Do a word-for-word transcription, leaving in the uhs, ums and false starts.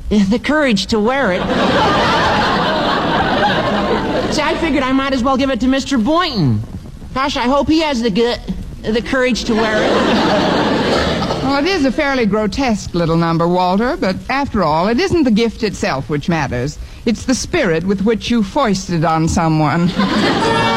the courage to wear it. See, I figured I might as well give it to Mister Boynton. Gosh, I hope he has the gu- the courage to wear it. Well, it is a fairly grotesque little number, Walter, but after all, it isn't the gift itself which matters. It's the spirit with which you foist it on someone.